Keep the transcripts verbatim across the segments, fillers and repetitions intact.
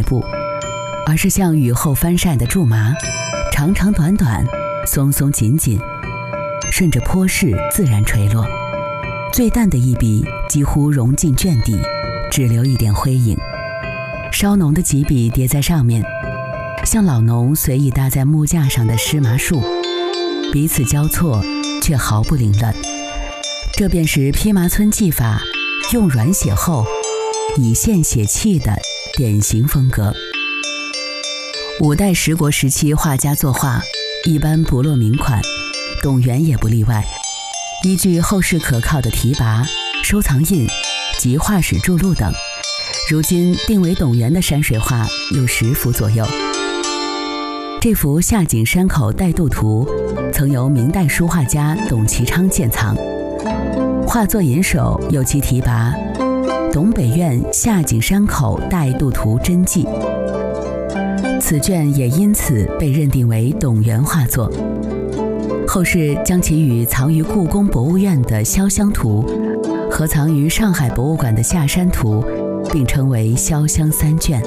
步，而是像雨后翻晒的苎麻，长长短短，松松紧紧，顺着坡势自然垂落。最淡的一笔几乎融进卷底，只留一点灰影。稍浓的几笔叠在上面，像老农随意搭在木架上的湿麻树，彼此交错，却毫不凌乱。这便是披麻村技法用软写厚，以线写气的典型风格。五代十国时期画家作画一般不落名款，董源也不例外。依据后世可靠的题跋、收藏印及画史著录等，如今定为董源的山水画有十幅左右。这幅下井山口带渡图曾由明代书画家董其昌鉴藏，画作引首有其题跋董北院下井山口带渡图真迹，此卷也因此被认定为董源画作。后世将其与藏于故宫博物院的潇湘图和藏于上海博物馆的下山图并称为潇湘三卷。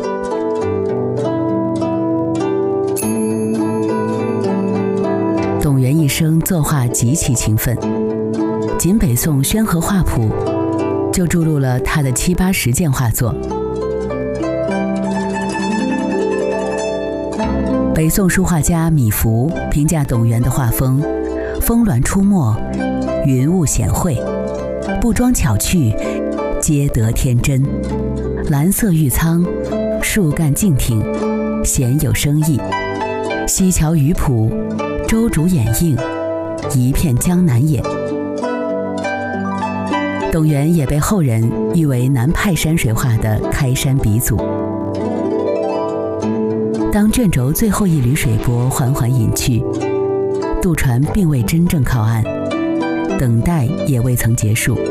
董源一生作画极其勤奋，仅北宋宣和画谱就著录了他的七八十件画作。北宋书画家米芾评价董源的画风：峰峦出没，云雾显晦，不装巧趣，皆得天真。蓝色玉苍，树干静挺，鲜有生意。西樵鱼谱，周竹掩映，一片江南也。董源也被后人誉为南派山水画的开山鼻祖。当卷轴最后一缕水波缓缓隐去，渡船并未真正靠岸，等待也未曾结束。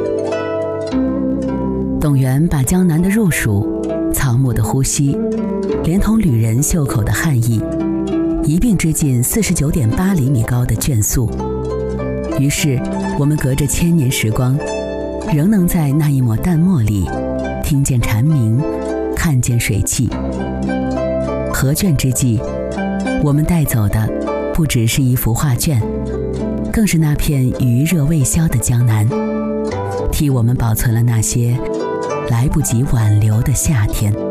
董源把江南的入蜀、草木的呼吸，连同旅人袖口的汗意，一并织进四十九点八厘米高的卷素。于是，我们隔着千年时光，仍能在那一抹淡墨里，听见蝉鸣，看见水汽。合卷之际，我们带走的不只是一幅画卷，更是那片余热未消的江南，替我们保存了那些来不及挽留的夏天。